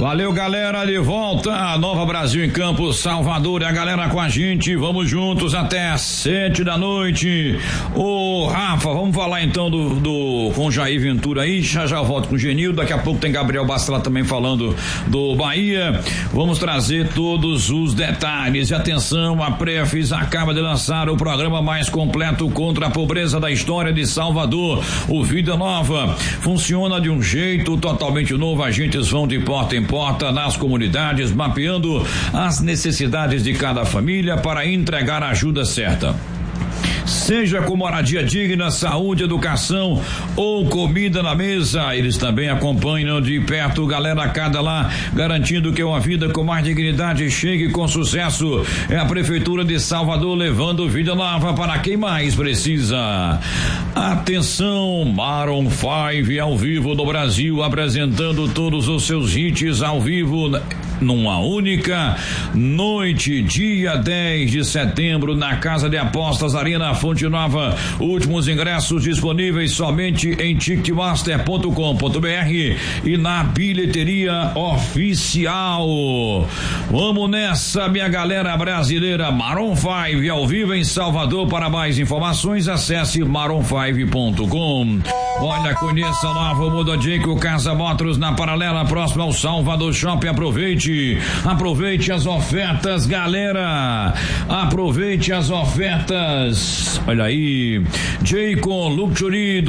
Valeu, galera, de volta a Nova Brasil em Campos, Salvador, e a galera com a gente, vamos juntos até 7 da noite. Ô Rafa, vamos falar então com o Jair Ventura aí, já eu volto com o Genildo, daqui a pouco tem Gabriel Bastela também falando do Bahia, vamos trazer todos os detalhes. E atenção, a Prefis acaba de lançar o programa mais completo contra a pobreza da história de Salvador, o Vida Nova, funciona de um jeito totalmente novo, agentes vão de porta em porta nas comunidades, mapeando as necessidades de cada família para entregar a ajuda certa. Seja com moradia digna, saúde, educação ou comida na mesa, eles também acompanham de perto galera cada lá, garantindo que uma vida com mais dignidade chegue com sucesso. É a Prefeitura de Salvador levando vida nova para quem mais precisa. Atenção, Maroon 5 ao vivo no Brasil, apresentando todos os seus hits ao vivo numa única noite, dia 10 de setembro, na Casa de Apostas Arena Fonte Nova. Últimos ingressos disponíveis somente em ticketmaster.com.br e na bilheteria oficial. Vamos nessa, minha galera brasileira. Maroon 5 ao vivo em Salvador. Para mais informações, acesse maroon5.com. Olha, conheça a nova Muda Jayco Casa Motors na Paralela, próximo ao Salvador Shopping. Aproveite as ofertas, galera. Aproveite as ofertas. Olha aí, Jayco Luxury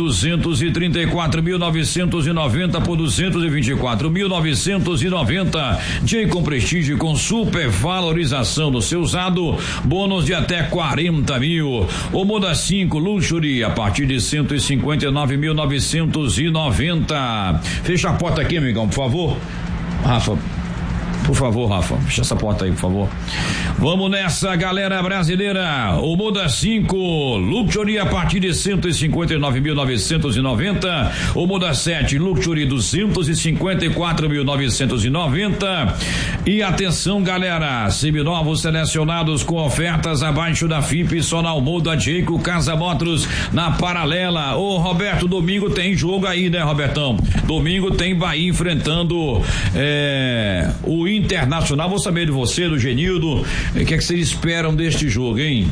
234.990 por 224.990. Jayco Prestige com super valorização do seu usado, bônus de até 40 mil. O Moda 5 Luxury a partir de 159.990. Fecha a porta aqui, amigão, por favor. Rafa, por favor, Rafa, fecha essa porta aí, por favor. Vamos nessa, galera brasileira. O Moda 5 Luxury a partir de 159.990. O Moda 7 Luxury 254.990. E atenção, galera, seminovos selecionados com ofertas abaixo da FIP só na Moda Jayco Casa Motors na Paralela. Ô Roberto, domingo tem jogo aí, né, Robertão? Domingo tem Bahia enfrentando o Internacional. Vou saber de você, do Genildo, o que é que vocês esperam deste jogo, hein?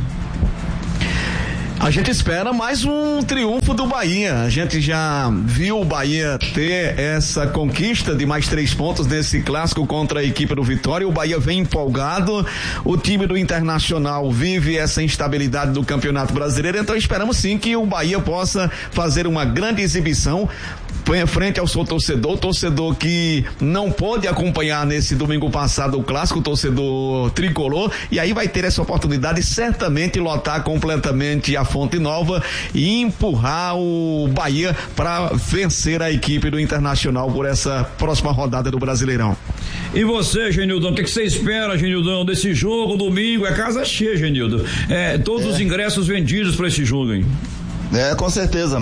A gente espera mais um triunfo do Bahia. A gente já viu o Bahia ter essa conquista de mais 3 pontos nesse clássico contra a equipe do Vitória. O Bahia vem empolgado. O time do Internacional vive essa instabilidade do Campeonato Brasileiro. Então esperamos sim que o Bahia possa fazer uma grande exibição frente ao seu torcedor que não pôde acompanhar nesse domingo passado o clássico, o torcedor tricolor, e aí vai ter essa oportunidade certamente lotar completamente a Fonte Nova e empurrar o Bahia para vencer a equipe do Internacional por essa próxima rodada do Brasileirão. E você, Genildão, o que você espera, Genildão, desse jogo domingo? É casa cheia, Genildo. Todos os ingressos vendidos para esse jogo, hein? Com certeza.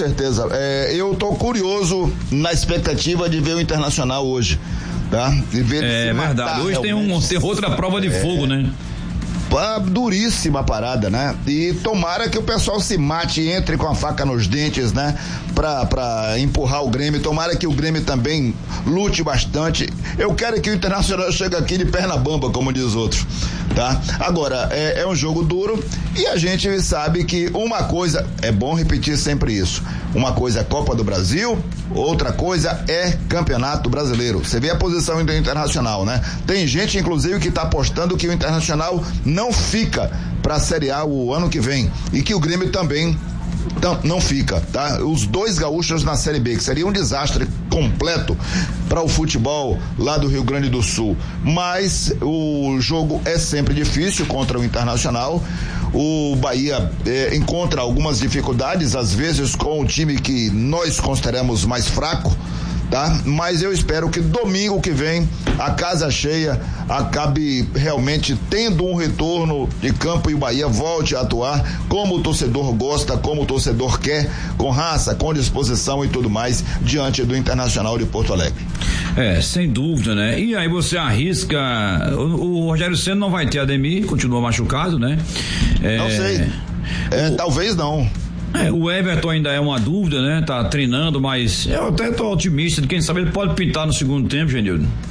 Eu tô curioso na expectativa de ver o Internacional hoje, tá? De ver verdade, hoje tem outra prova de fogo, né? Duríssima parada, né? E tomara que o pessoal se mate e entre com a faca nos dentes, né? Pra empurrar o Grêmio. Tomara que o Grêmio também lute bastante. Eu quero que o Internacional chegue aqui de perna bamba, como diz outro, tá? Agora, é um jogo duro e a gente sabe que uma coisa, é bom repetir sempre isso, uma coisa é Copa do Brasil, outra coisa é Campeonato Brasileiro. Você vê a posição do Internacional, né? Tem gente, inclusive, que tá apostando que o Internacional não fica pra Série A o ano que vem e que o Grêmio também não fica, tá? Os dois gaúchos na Série B, que seria um desastre completo para o futebol lá do Rio Grande do Sul. Mas o jogo é sempre difícil contra o Internacional. O Bahia encontra algumas dificuldades, às vezes com o time que nós consideramos mais fraco, tá? Mas eu espero que domingo que vem a casa cheia acabe realmente tendo um retorno de campo e o Bahia volte a atuar como o torcedor gosta, como o torcedor quer, com raça, com disposição e tudo mais, diante do Internacional de Porto Alegre. Sem dúvida, né? E aí você arrisca, o Rogério Ceni não vai ter Ademir, continua machucado, né? Não sei. Talvez não. O Everton ainda é uma dúvida, né? Tá treinando, mas eu até tô otimista de quem sabe ele pode pintar no segundo tempo, Genildo.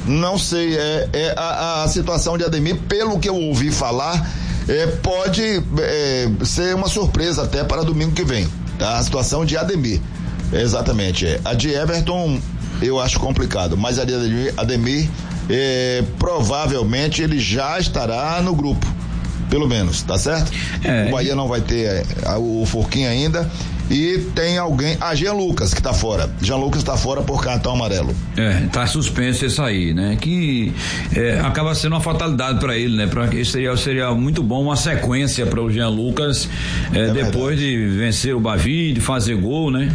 Não sei, a situação de Ademir, pelo que eu ouvi falar, pode ser uma surpresa até para domingo que vem, tá? A situação de Ademir, exatamente, a de Everton eu acho complicado, mas a de Ademir, provavelmente ele já estará no grupo, pelo menos, tá certo? O Bahia não vai ter o Forquinha ainda. E tem alguém, Jean Lucas, que tá fora. Jean Lucas tá fora por cartão amarelo. Tá suspenso isso aí, né? Que acaba sendo uma fatalidade para ele, né? Seria muito bom uma sequência para o Jean Lucas, depois de vencer o Bavi, de fazer gol, né?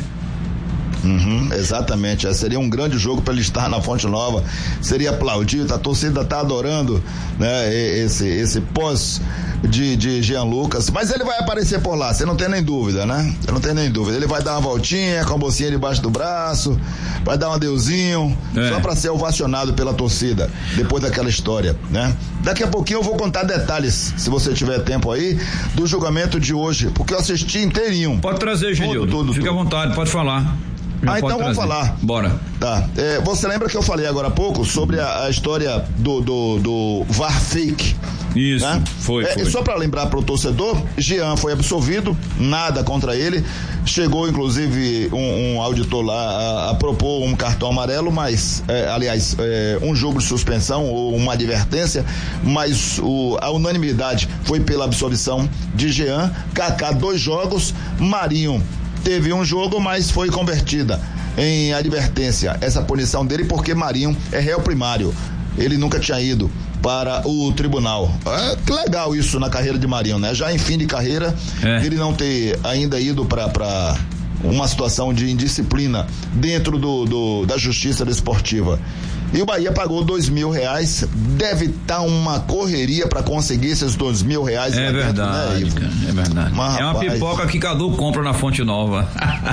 Exatamente, seria um grande jogo para ele estar na Fonte Nova, seria aplaudido, a torcida tá adorando, né, esse pós de Jean Lucas, mas ele vai aparecer por lá, você não tem nem dúvida, né? Você não tem nem dúvida, ele vai dar uma voltinha com a bolsinha debaixo do braço, vai dar um adeuzinho, só para ser ovacionado pela torcida, depois daquela história, né? Daqui a pouquinho eu vou contar detalhes, se você tiver tempo aí, do julgamento de hoje, porque eu assisti inteirinho. Pode trazer, Genildo, fica à vontade, pode falar. Então vamos falar. Bora. Tá. Você lembra que eu falei agora há pouco sobre a história do VAR fake? Isso, né? Foi. Só para lembrar pro torcedor, Jean foi absolvido, nada contra ele. Chegou, inclusive, um auditor lá a propor um cartão amarelo, mas, um jogo de suspensão ou uma advertência, mas a unanimidade foi pela absolvição de Jean. Kaká, 2 jogos, Marinho teve um jogo, mas foi convertida em advertência essa punição dele, porque Marinho é réu primário, ele nunca tinha ido para o tribunal. Que legal isso na carreira de Marinho, né? Já em fim de carreira, ele não ter ainda ido para uma situação de indisciplina dentro da justiça desportiva. E o Bahia pagou R$2.000, deve estar uma correria para conseguir esses R$2.000. É verdade, dentro, né, cara, é verdade. Mas, é uma pipoca que Cadu compra na Fonte Nova.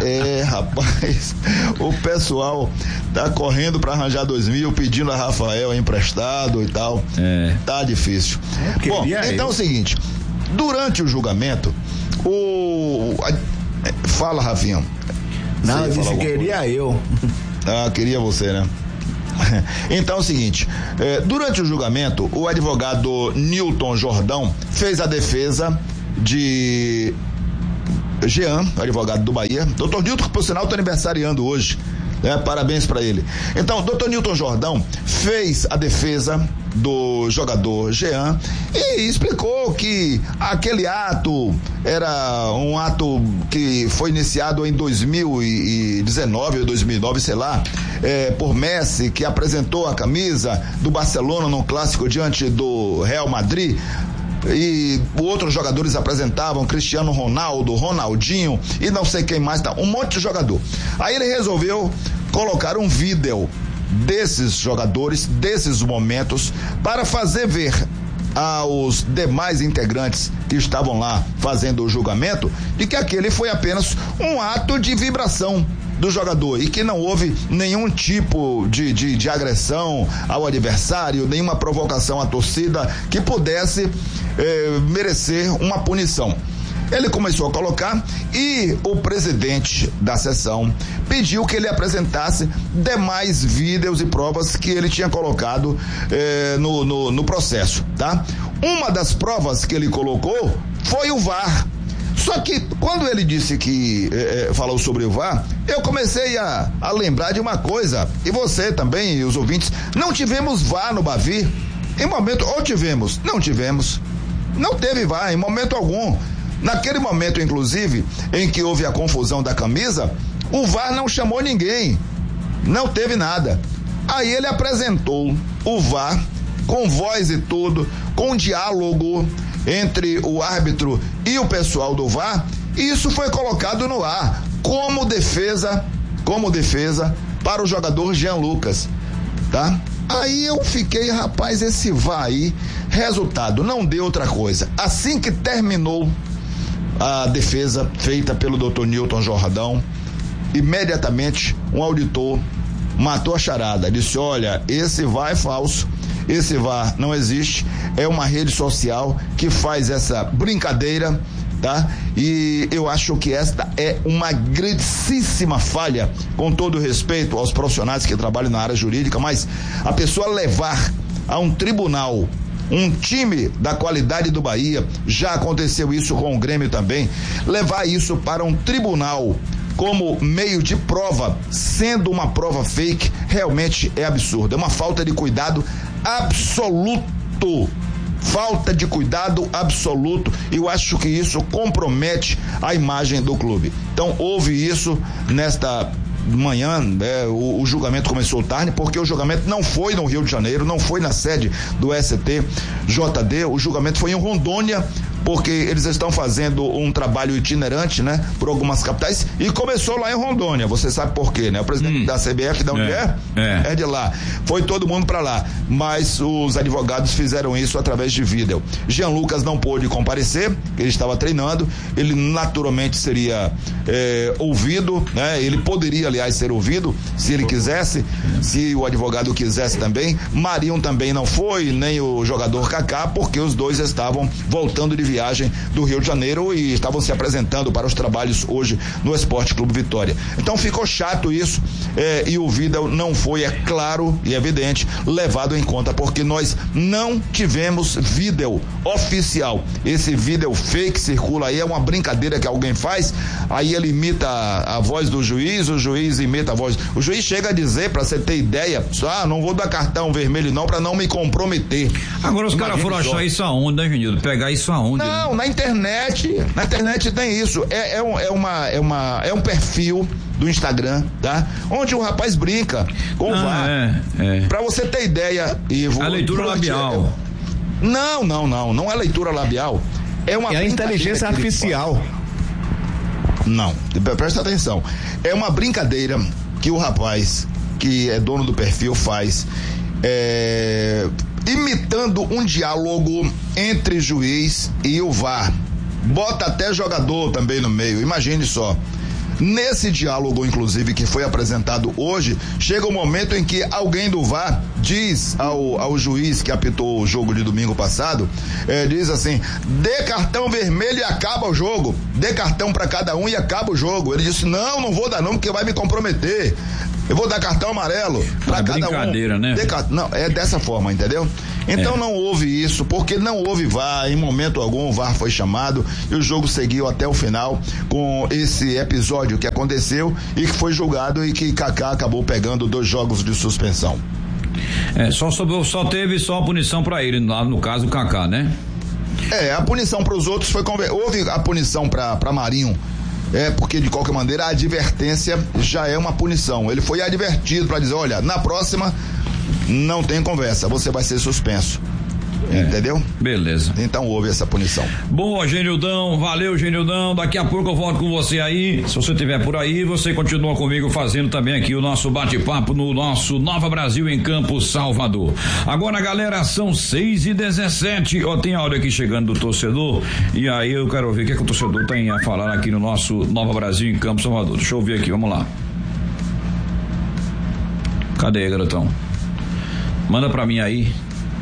Rapaz, o pessoal tá correndo para arranjar R$2.000, pedindo a Rafael emprestado e tal. Tá difícil. Bom, então é o seguinte, durante o julgamento, fala, Rafinha. Não, eu disse queria eu. Queria você, né? Então é o seguinte, durante o julgamento, o advogado Nilton Jordão fez a defesa de Jean, advogado do Bahia. Dr. Nilton, que por sinal está aniversariando hoje, parabéns para ele. Então, Dr. Nilton Jordão fez a defesa do jogador Jean e explicou que aquele ato era um ato que foi iniciado em 2019 ou 2009, sei lá, por Messi, que apresentou a camisa do Barcelona no clássico diante do Real Madrid, e outros jogadores apresentavam, Cristiano Ronaldo, Ronaldinho e não sei quem mais, um monte de jogador. Aí ele resolveu colocar um vídeo desses jogadores, desses momentos, para fazer ver aos demais integrantes que estavam lá fazendo o julgamento de que aquele foi apenas um ato de vibração do jogador e que não houve nenhum tipo de agressão ao adversário, nenhuma provocação à torcida que pudesse merecer uma punição. Ele começou a colocar e o presidente da sessão pediu que ele apresentasse demais vídeos e provas que ele tinha colocado no processo, tá? Uma das provas que ele colocou foi o VAR. Só que quando ele disse que falou sobre o VAR, eu comecei a lembrar de uma coisa, e você também, e os ouvintes, não tivemos VAR no Bavi. Em momento, ou tivemos? Não tivemos. Não teve VAR em momento algum. Naquele momento, inclusive, em que houve a confusão da camisa, o VAR não chamou ninguém, não teve nada. Aí ele apresentou o VAR com voz e tudo, com diálogo entre o árbitro e o pessoal do VAR, e isso foi colocado no ar como defesa para o jogador Jean Lucas, tá? Aí eu fiquei, rapaz, esse VAR aí, resultado, não deu outra coisa. Assim que terminou a defesa feita pelo Dr. Nilton Jordão, imediatamente um auditor matou a charada, disse: olha, esse VAR é falso, esse VAR não existe, é uma rede social que faz essa brincadeira tá? E eu acho que esta é uma grandíssima falha, com todo respeito aos profissionais que trabalham na área jurídica, mas a pessoa levar a um tribunal um time da qualidade do Bahia, já aconteceu isso com o Grêmio também, levar isso para um tribunal como meio de prova, sendo uma prova fake, realmente é absurdo, é uma falta de cuidado absoluto. Falta de cuidado absoluto, e eu acho que isso compromete a imagem do clube. Então houve isso nesta manhã, o julgamento começou tarde, porque o julgamento não foi no Rio de Janeiro, não foi na sede do STJD, o julgamento foi em Rondônia, porque eles estão fazendo um trabalho itinerante, né, por algumas capitais, e começou lá em Rondônia, você sabe por quê, né? O presidente da CBF, de onde é de lá, foi todo mundo pra lá, mas os advogados fizeram isso através de vídeo. Jean Lucas não pôde comparecer, ele estava treinando, ele naturalmente seria ouvido, né? Ele poderia, aliás, ser ouvido, se ele quisesse, se o advogado quisesse também. Marinho também não foi, nem o jogador Kaká, porque os dois estavam voltando de viagem do Rio de Janeiro e estavam se apresentando para os trabalhos hoje no Esporte Clube Vitória. Então ficou chato isso, e o vídeo não foi, é claro e evidente, levado em conta, porque nós não tivemos vídeo oficial. Esse vídeo fake circula aí, é uma brincadeira que alguém faz, aí ele imita a voz do juiz, o juiz imita a voz. O juiz chega a dizer, pra você ter ideia, não vou dar cartão vermelho não, pra não me comprometer. Agora os caras foram achar isso aonde, né, Genildo? Pegar isso aonde? Não, na internet tem isso, é um perfil do Instagram, tá? Onde o rapaz brinca com o VAR. Pra você ter ideia, Ivo. A leitura labial. Não é leitura labial. É a inteligência artificial. Não, presta atenção. É uma brincadeira que o rapaz, que é dono do perfil, faz, imitando um diálogo entre juiz e o VAR. Bota até jogador também no meio, imagine só. Nesse diálogo, inclusive, que foi apresentado hoje, chega o momento em que alguém do VAR diz ao juiz que apitou o jogo de domingo passado, diz assim: dê cartão vermelho e acaba o jogo, dê cartão para cada um e acaba o jogo. Ele disse: não vou dar não, porque vai me comprometer, eu vou dar cartão amarelo para cada um. Brincadeira, né? Não, é dessa forma, entendeu? Então não houve isso, porque não houve VAR, em momento algum o VAR foi chamado e o jogo seguiu até o final com esse episódio que aconteceu e que foi julgado, e que Kaká acabou pegando 2 jogos de suspensão. Só teve a punição para ele, no caso o Kaká, né? A punição para os outros houve a punição para Marinho. Porque de qualquer maneira a advertência já é uma punição. Ele foi advertido para dizer: olha, na próxima não tem conversa, você vai ser suspenso. Entendeu? Beleza. Então houve essa punição. Boa, Genildão, valeu, Genildão. Daqui a pouco eu volto com você aí. Se você estiver por aí, você continua comigo fazendo também aqui o nosso bate-papo no nosso Nova Brasil em Campos, Salvador. Agora, galera, são 6h17. Tem áudio aqui chegando do torcedor, e aí eu quero ver o que o torcedor tem a falar aqui no nosso Nova Brasil em Campos, Salvador. Deixa eu ver aqui, vamos lá. Cadê aí, garotão? Manda pra mim aí.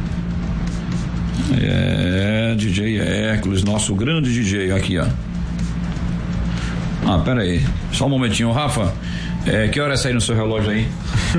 DJ Hércules, nosso grande DJ aqui, ó. Pera aí, só um momentinho, Rafa. Que hora é sair no seu relógio aí?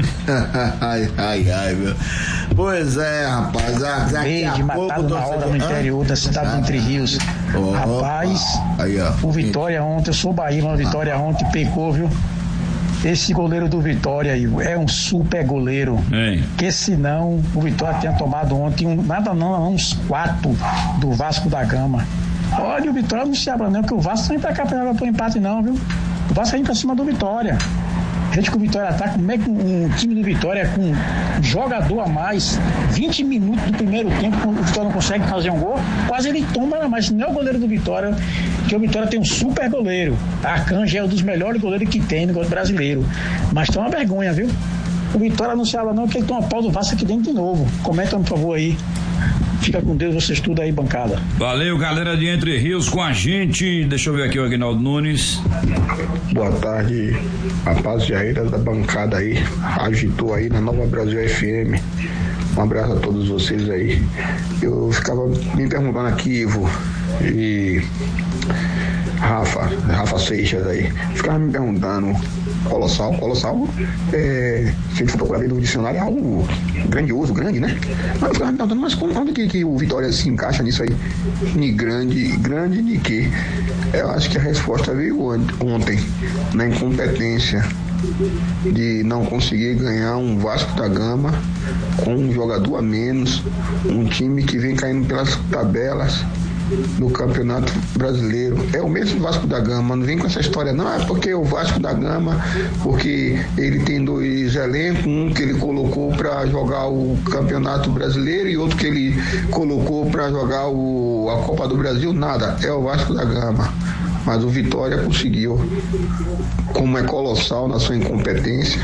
ai, meu. Pois é, rapaz. Daqui a pouco na hora no interior da cidade de Entre Rios. Rapaz, o Vitória ontem, eu sou Bahia, mas o Vitória ontem pecou, viu? Esse goleiro do Vitória aí é um super goleiro. Que senão o Vitória tinha tomado ontem uns 4 do Vasco da Gama. Olha, o Vitória não se abra não, que o Vasco não vem pra cá pra empate não, viu? O Vasco vem pra cima do Vitória. Gente, que o Vitória ataca, como é que um time do Vitória com jogador a mais, 20 minutos do primeiro tempo, o Vitória não consegue fazer um gol, quase ele toma, mas não é o goleiro do Vitória, que o Vitória tem um super goleiro. Arcanjo é um dos melhores goleiros que tem no goleiro brasileiro, mas tem uma vergonha, viu? O Vitória não se habla não, que ele toma pau do Vasco aqui dentro de novo. Comenta, por favor, aí. Fica com Deus, vocês tudo aí, bancada. Valeu, galera de Entre Rios com a gente. Deixa eu ver aqui o Aguinaldo Nunes. Boa tarde, rapaziada da bancada aí. Agitou aí na Nova Brasil FM. Um abraço a todos vocês aí. Eu ficava me perguntando aqui, Ivo, e Rafa Seixas aí, ficava me perguntando, Colossal, se ele for procurar dentro do dicionário, é algo grandioso, grande, né? Mas eu ficava me perguntando, mas onde que o Vitória se encaixa nisso aí? Ni grande de quê? Eu acho que a resposta veio ontem, na incompetência de não conseguir ganhar um Vasco da Gama com um jogador a menos, um time que vem caindo pelas tabelas no Campeonato Brasileiro. É o mesmo Vasco da Gama, não vem com essa história, não, é porque o Vasco da Gama, porque ele tem 2 elencos, um que ele colocou para jogar o Campeonato Brasileiro e outro que ele colocou para jogar a Copa do Brasil, nada, é o Vasco da Gama. Mas o Vitória conseguiu, como é colossal na sua incompetência,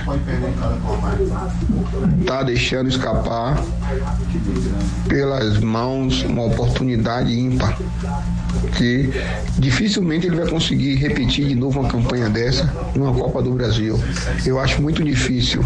tá deixando escapar pelas mãos uma oportunidade ímpar, que dificilmente ele vai conseguir repetir de novo uma campanha dessa numa Copa do Brasil. Eu acho muito difícil.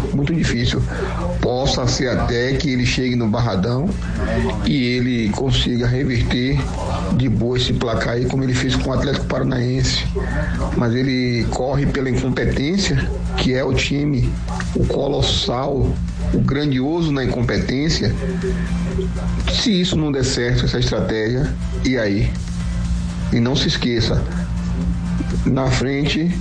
Possa ser até que ele chegue no Barradão e ele consiga reverter de boa esse placar aí, como ele fez com o Atlético Paranaense. Mas ele corre pela incompetência, que é o time, o colossal, o grandioso na incompetência. Se isso não der certo, essa estratégia, e aí? E não se esqueça, na frente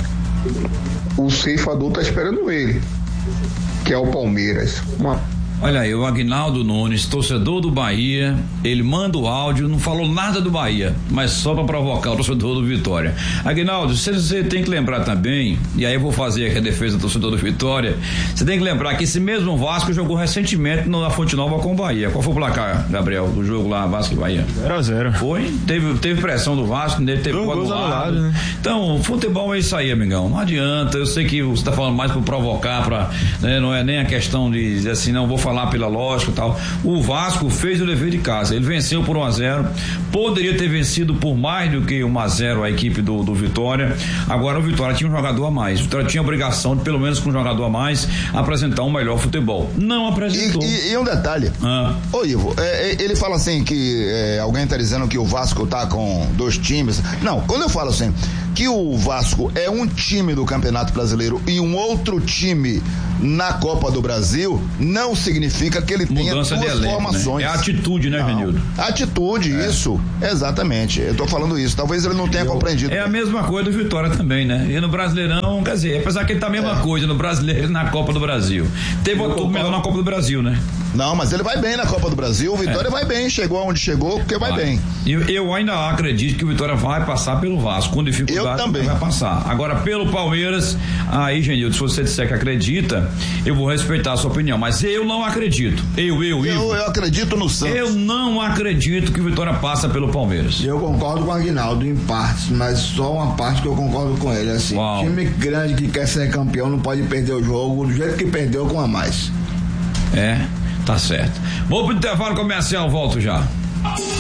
o ceifador está esperando ele, que é o Palmeiras. Olha aí, o Aguinaldo Nunes, torcedor do Bahia, ele manda o áudio, não falou nada do Bahia, mas só para provocar o torcedor do Vitória. Aguinaldo, você tem que lembrar também, e aí eu vou fazer aqui a defesa do torcedor do Vitória, você tem que lembrar que esse mesmo Vasco jogou recentemente na Fonte Nova com o Bahia. Qual foi o placar, Gabriel, do jogo lá, Vasco e Bahia? 0-0. Foi? Teve pressão do Vasco, teve gol anulado, né? Então, futebol é isso aí, amigão, não adianta, eu sei que você tá falando mais para provocar, né, não é nem a questão de dizer assim, não vou falar pela lógica e tal. O Vasco fez o dever de casa, ele venceu por 1-0, poderia ter vencido por mais do que 1-0 a equipe do Vitória. Agora o Vitória tinha um jogador a mais, o Vitória tinha a obrigação de, pelo menos com um jogador a mais, apresentar um melhor futebol. Não apresentou. E um detalhe, ô Ivo, ele fala assim que alguém tá dizendo que o Vasco tá com 2 times. Não, quando eu falo assim que o Vasco é um time do Campeonato Brasileiro e um outro time na Copa do Brasil, não significa que ele tenha 2 formações. Né? É atitude, né, Venildo? Atitude, isso, exatamente. Eu tô falando isso, talvez ele não tenha compreendido. É a mesma coisa do Vitória também, né? E no Brasileirão, quer dizer, apesar que ele tá a mesma coisa no Brasileiro e na Copa do Brasil. Teve outro melhor na Copa do Brasil, né? Não, mas ele vai bem na Copa do Brasil, o Vitória vai bem, chegou aonde chegou, porque vai bem. Eu ainda acredito que o Vitória vai passar pelo Vasco, com dificuldade. Eu também. Vai passar. Agora, pelo Palmeiras, aí, Genildo, se você disser que acredita, eu vou respeitar a sua opinião, mas eu não acredito. Eu acredito no Santos. Eu não acredito que o Vitória passa pelo Palmeiras. Eu concordo com o Aguinaldo em partes, mas só uma parte que eu concordo com ele, assim, time grande que quer ser campeão não pode perder o jogo do jeito que perdeu com a mais. Tá certo. Vou pro intervalo comercial, volto já.